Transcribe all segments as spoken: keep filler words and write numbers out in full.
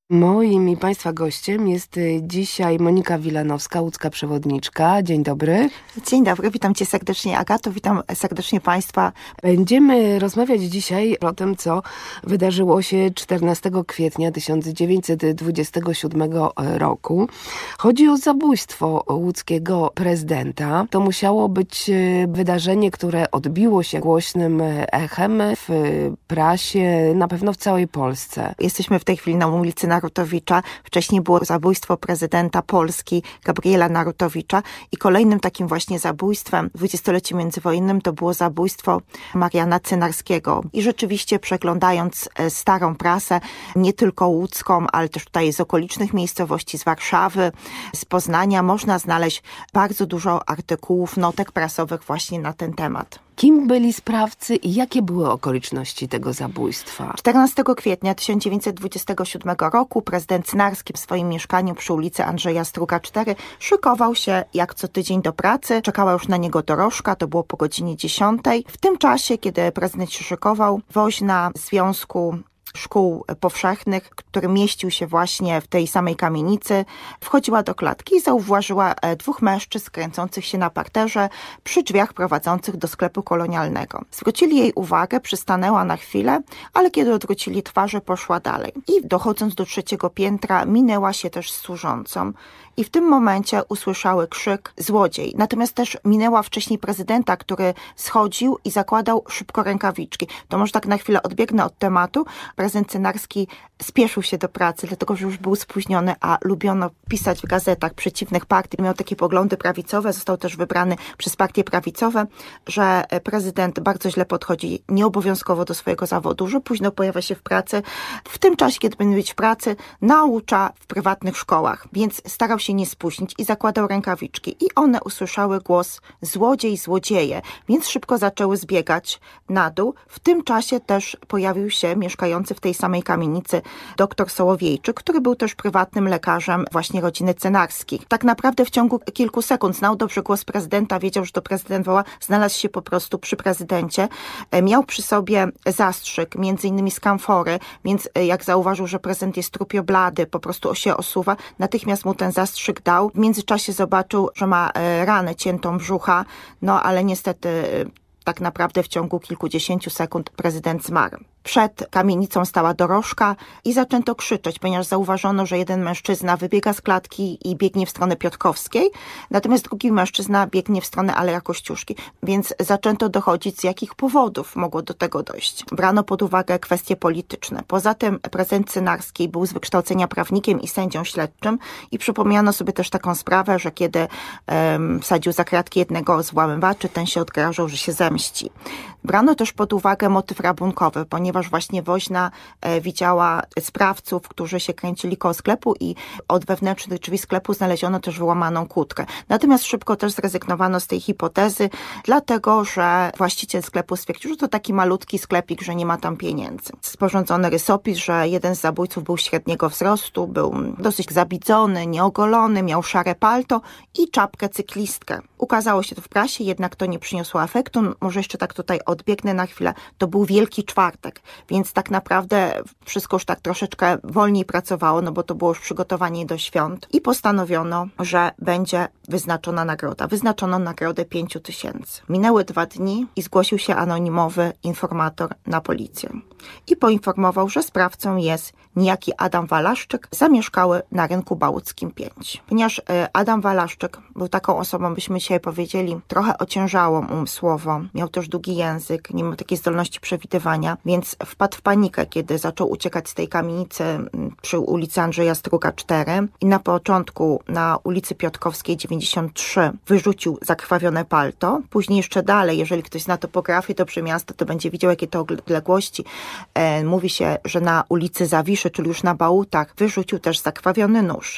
Moim i Państwa gościem jest dzisiaj Monika Wilanowska, łódzka przewodniczka. Dzień dobry. Dzień dobry, witam Cię serdecznie, Agato, witam serdecznie Państwa. Będziemy rozmawiać dzisiaj o tym, co wydarzyło się czternastego kwietnia tysiąc dziewięćset dwudziestego siódmego roku. Chodzi o zabójstwo łódzkiego prezydenta. To musiało być wydarzenie, które odbiło się głośnym echem w prasie, na pewno w całej Polsce. Jesteśmy w tej chwili na ulicy Narutowicza. Wcześniej było zabójstwo prezydenta Polski Gabriela Narutowicza i kolejnym takim właśnie zabójstwem w dwudziestoleciu międzywojennym to było zabójstwo Mariana Cynarskiego. I rzeczywiście przeglądając starą prasę, nie tylko łódzką, ale też tutaj z okolicznych miejscowości, z Warszawy, z Poznania, można znaleźć bardzo dużo artykułów, notek prasowych właśnie na ten temat. Kim byli sprawcy i jakie były okoliczności tego zabójstwa? czternastego kwietnia tysiąc dziewięćset dwudziestego siódmego roku prezydent Cynarski w swoim mieszkaniu przy ulicy Andrzeja Struga cztery szykował się jak co tydzień do pracy. Czekała już na niego dorożka, to było po godzinie dziesiątej. W tym czasie, kiedy prezydent się szykował, woźna Związku Szkół Powszechnych, który mieścił się właśnie w tej samej kamienicy, wchodziła do klatki i zauważyła dwóch mężczyzn kręcących się na parterze przy drzwiach prowadzących do sklepu kolonialnego. Zwrócili jej uwagę, przystanęła na chwilę, ale kiedy odwrócili twarze, poszła dalej. I dochodząc do trzeciego piętra, minęła się też z służącą. I w tym momencie usłyszały krzyk złodziej. Natomiast też minęła wcześniej prezydenta, który schodził i zakładał szybko rękawiczki. To może tak na chwilę odbiegnę od tematu. Prezydent Cynarski spieszył się do pracy, dlatego że już był spóźniony, a lubiono pisać w gazetach przeciwnych partii. Miał takie poglądy prawicowe, został też wybrany przez partie prawicowe, że prezydent bardzo źle podchodzi nieobowiązkowo do swojego zawodu, że późno pojawia się w pracy. W tym czasie, kiedy powinien być w pracy, naucza w prywatnych szkołach, więc starał się nie spóźnić i zakładał rękawiczki. I one usłyszały głos złodziej, złodzieje, więc szybko zaczęły zbiegać na dół. W tym czasie też pojawił się mieszkający w tej samej kamienicy doktor Sołowiejczyk, który był też prywatnym lekarzem właśnie rodziny Cynarskich. Tak naprawdę w ciągu kilku sekund znał dobrze głos prezydenta, wiedział, że to prezydent woła, znalazł się po prostu przy prezydencie. Miał przy sobie zastrzyk, między innymi z kamfory, więc jak zauważył, że prezydent jest trupioblady, po prostu się osuwa, natychmiast mu ten zastrzyk dał. W międzyczasie zobaczył, że ma ranę ciętą brzucha, no ale niestety tak naprawdę w ciągu kilkudziesięciu sekund prezydent zmarł. Przed kamienicą stała dorożka i zaczęto krzyczeć, ponieważ zauważono, że jeden mężczyzna wybiega z klatki i biegnie w stronę Piotrkowskiej, natomiast drugi mężczyzna biegnie w stronę Aleja Kościuszki, więc zaczęto dochodzić, z jakich powodów mogło do tego dojść. Brano pod uwagę kwestie polityczne. Poza tym prezydent Cynarski był z wykształcenia prawnikiem i sędzią śledczym i przypomniano sobie też taką sprawę, że kiedy um, wsadził za kratki jednego z włamywaczy, ten się odgrażał, że się zemści. Brano też pod uwagę motyw rabunkowy, ponieważ właśnie woźna e, widziała sprawców, którzy się kręcili koło sklepu i od wewnętrznych drzwi sklepu znaleziono też wyłamaną kłódkę. Natomiast szybko też zrezygnowano z tej hipotezy, dlatego że właściciel sklepu stwierdził, że to taki malutki sklepik, że nie ma tam pieniędzy. Sporządzono rysopis, że jeden z zabójców był średniego wzrostu, był dosyć zabidzony, nieogolony, miał szare palto i czapkę cyklistkę. Ukazało się to w prasie, jednak to nie przyniosło efektu. Może jeszcze tak tutaj odbiegnę na chwilę. To był Wielki Czwartek, więc tak naprawdę wszystko już tak troszeczkę wolniej pracowało, no bo to było już przygotowanie do świąt i postanowiono, że będzie wyznaczona nagroda. Wyznaczono nagrodę pięciu tysięcy. Minęły dwa dni i zgłosił się anonimowy informator na policję i poinformował, że sprawcą jest niejaki Adam Walaszczyk, zamieszkały na rynku Bałuckim pięć. Ponieważ Adam Walaszczyk był taką osobą, byśmy dzisiaj powiedzieli, trochę ociężałą umysłowo, miał też długi język, nie miał takiej zdolności przewidywania, więc wpadł w panikę, kiedy zaczął uciekać z tej kamienicy przy ulicy Andrzeja Struga cztery i na początku na ulicy Piotrkowskiej dziewięćdziesiąt trzy wyrzucił zakrwawione palto. Później jeszcze dalej, jeżeli ktoś zna topografię dobrze miasta, to będzie widział, jakie to odległości. E, mówi się, że na ulicy Zawiszy, czyli już na Bałutach, wyrzucił też zakrwawiony nóż.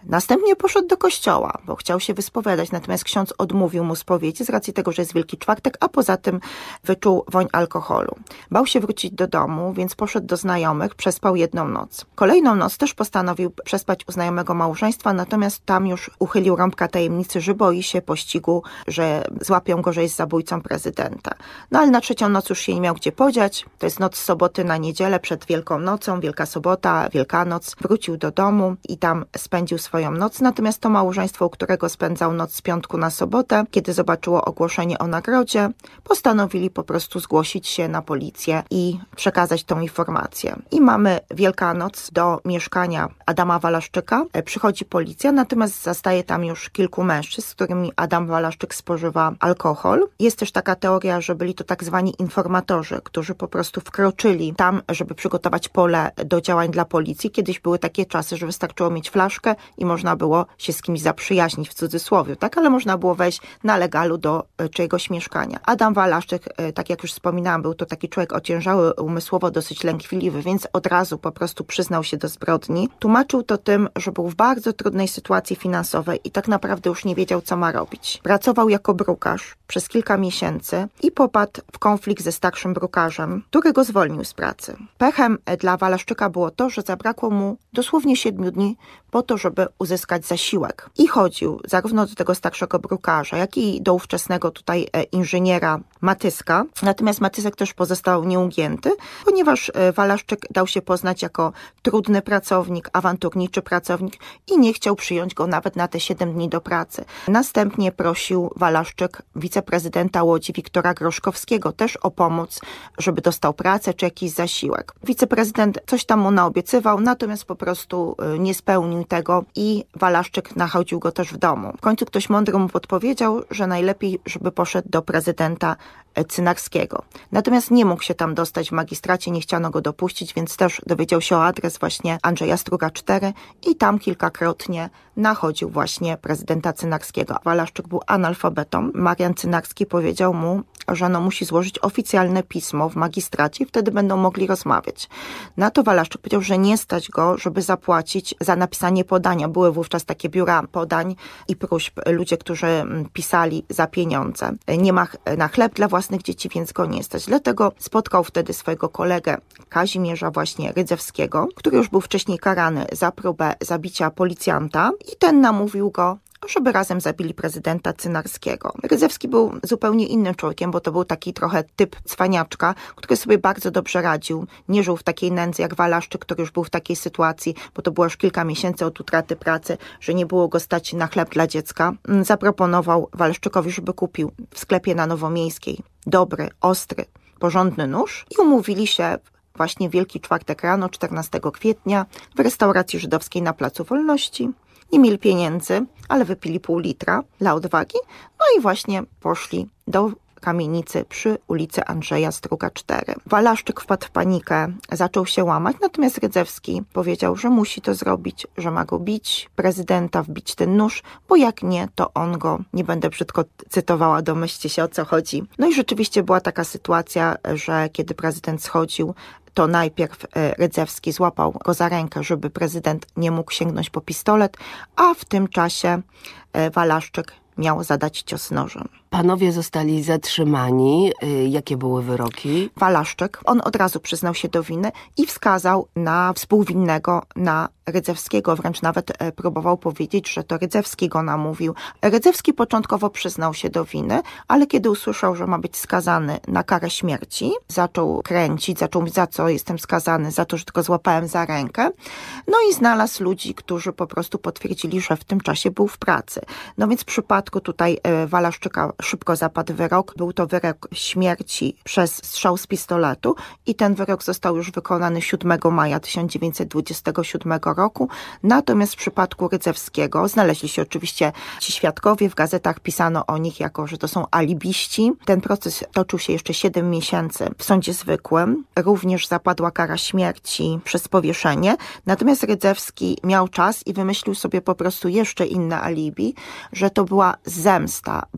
Następnie poszedł do kościoła, bo chciał się wyspowiadać, natomiast ksiądz odmówił mu spowiedzi z racji tego, że jest Wielki Czwartek, a poza tym wyczuł woń alkoholu. Bał się wrócić do domu, więc poszedł do znajomych, przespał jedną noc. Kolejną noc też postanowił przespać u znajomego małżeństwa, natomiast tam już uchylił rąbka tajemnicy, że boi się pościgu, że złapią go, że jest zabójcą prezydenta. No ale na trzecią noc już się nie miał gdzie podziać. To jest noc z soboty na niedzielę przed Wielką Nocą, Wielka Sobota, Wielkanoc. Wrócił do domu i tam spędził swoją noc. Natomiast to małżeństwo, u którego spędzał noc z piątku na sobotę, kiedy zobaczyło ogłoszenie o nagrodzie, postanowili po prostu zgłosić się na policję i przekazać tą informację. I mamy Wielkanoc, do mieszkania Adama Walaszczyka przychodzi policja, natomiast zastaje tam już kilku mężczyzn, z którymi Adam Walaszczyk spożywa alkohol. Jest też taka teoria, że byli to tak zwani informatorzy, którzy po prostu wkroczyli tam, żeby przygotować pole do działań dla policji. Kiedyś były takie czasy, że wystarczyło mieć flaszkę i można było się z kimś zaprzyjaźnić, w cudzysłowie, tak? Ale można było wejść na legalu do czyjegoś mieszkania. Adam Walaszczyk, tak jak już wspominałam, był to taki człowiek ociężały umysłowo, dosyć lękliwy, więc od razu po prostu przyznał się do zbrodni. Tłumaczył to tym, że był w bardzo trudnej sytuacji finansowej i tak naprawdę już nie wiedział, co ma robić. Pracował jako brukarz przez kilka miesięcy i popadł w konflikt ze starszym brukarzem, którego zwolnił z pracy. Pechem dla Walaszczyka było to, że zabrakło mu dosłownie siedmiu dni po to, żeby uzyskać zasiłek. I chodził zarówno do tego starszego brukarza, jak i do ówczesnego tutaj inżyniera Matyska. Natomiast Matysek też pozostał nieugięty, ponieważ Walaszczyk dał się poznać jako trudny pracownik, awanturniczy pracownik i nie chciał przyjąć go nawet na te siedem dni do pracy. Następnie prosił Walaszczyk wiceprezydenta Łodzi Wiktora Groszkowskiego też o pomoc, żeby dostał pracę czy jakiś zasiłek. Wiceprezydent coś tam mu naobiecywał, natomiast po prostu nie spełnił tego i Walaszczyk nachodził go też w domu. W końcu ktoś mądry mu podpowiedział, że najlepiej, żeby poszedł do prezydenta Cynarskiego. Natomiast nie mógł się tam dostać w magistracie, nie chciano go dopuścić, więc też dowiedział się o adres właśnie Andrzeja Struga cztery i tam kilkakrotnie nachodził właśnie prezydenta Cynarskiego. Walaszczyk był analfabetą. Marian Cynarski powiedział mu, że no musi złożyć oficjalne pismo w magistracie i wtedy będą mogli rozmawiać. Na to Walaszczyk powiedział, że nie stać go, żeby zapłacić za napisanie podania. Były wówczas takie biura podań i próśb, ludzie, którzy pisali za pieniądze. Nie ma na chleb dla własnych dzieci, więc go nie stać. Dlatego spotkał wtedy swojego kolegę Kazimierza właśnie Rydzewskiego, który już był wcześniej karany za próbę zabicia policjanta i ten namówił go, żeby razem zabili prezydenta Cynarskiego. Rydzewski był zupełnie innym człowiekiem, bo to był taki trochę typ cwaniaczka, który sobie bardzo dobrze radził. Nie żył w takiej nędzy jak Walaszczyk, który już był w takiej sytuacji, bo to było już kilka miesięcy od utraty pracy, że nie było go stać na chleb dla dziecka. Zaproponował Walaszczykowi, żeby kupił w sklepie na Nowomiejskiej dobry, ostry, porządny nóż i umówili się właśnie Wielki Czwartek rano, czternastego kwietnia, w restauracji żydowskiej na Placu Wolności. Nie mieli pieniędzy, ale wypili pół litra dla odwagi, no i właśnie poszli do kamienicy przy ulicy Andrzeja Struga cztery. Walaszczyk wpadł w panikę, zaczął się łamać, natomiast Rydzewski powiedział, że musi to zrobić, że ma go bić, prezydenta, wbić ten nóż, bo jak nie, to on go, nie będę brzydko cytowała, domyślcie się, o co chodzi. No i rzeczywiście była taka sytuacja, że kiedy prezydent schodził, to najpierw Rydzewski złapał go za rękę, żeby prezydent nie mógł sięgnąć po pistolet, a w tym czasie Walaszczyk miał zadać cios nożem. Panowie zostali zatrzymani. Jakie były wyroki? Walaszczyk, on od razu przyznał się do winy i wskazał na współwinnego, na Rydzewskiego. Wręcz nawet próbował powiedzieć, że to Rydzewski go namówił. Rydzewski początkowo przyznał się do winy, ale kiedy usłyszał, że ma być skazany na karę śmierci, zaczął kręcić, zaczął mówić, za co jestem skazany, za to, że tylko złapałem za rękę. No i znalazł ludzi, którzy po prostu potwierdzili, że w tym czasie był w pracy. No więc w przypadku tutaj Walaszczyka szybko zapadł wyrok. Był to wyrok śmierci przez strzał z pistoletu i ten wyrok został już wykonany siódmego maja tysiąc dziewięćset dwudziestego siódmego roku. Natomiast w przypadku Rydzewskiego znaleźli się oczywiście ci świadkowie, w gazetach pisano o nich jako, że to są alibiści. Ten proces toczył się jeszcze siedem miesięcy w sądzie zwykłym. Również zapadła kara śmierci przez powieszenie. Natomiast Rydzewski miał czas i wymyślił sobie po prostu jeszcze inne alibi, że to była zemsta Walaszczyka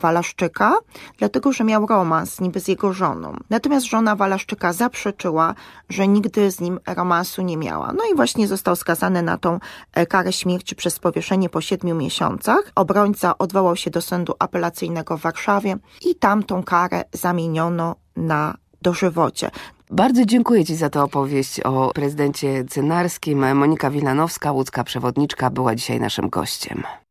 Walaszczyka, dlatego że miał romans niby z jego żoną. Natomiast żona Walaszczyka zaprzeczyła, że nigdy z nim romansu nie miała. No i właśnie został skazany na tą karę śmierci przez powieszenie po siedmiu miesiącach. Obrońca odwołał się do sądu apelacyjnego w Warszawie i tam tą karę zamieniono na dożywocie. Bardzo dziękuję Ci za tę opowieść o prezydencie Cynarskim. Monika Wilanowska, łódzka przewodniczka, była dzisiaj naszym gościem.